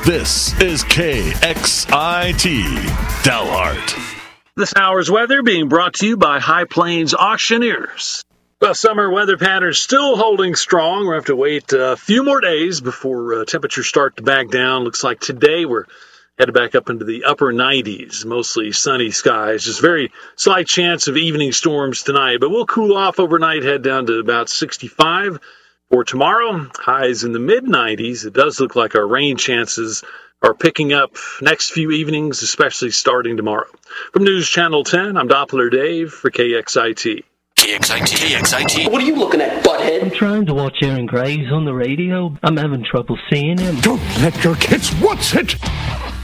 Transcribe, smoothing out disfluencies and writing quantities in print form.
This is KXIT Dalhart. This hour's weather being brought to you by High Plains Auctioneers. Well, summer weather patterns still holding strong. We'll have to wait a few more days before temperatures start to back down. Looks like today we're headed back up into the upper 90s, mostly sunny skies. Just very slight chance of evening storms tonight, but we'll cool off overnight, head down to about 65 for tomorrow. Highs in the mid-90s. It does look like our rain chances are picking up next few evenings, especially starting tomorrow. From News Channel 10, I'm Doppler Dave for KXIT. KXIT. What are you looking at, butthead? I'm trying to watch Aaron Graves on the radio. I'm having trouble seeing him. Don't let your kids watch it!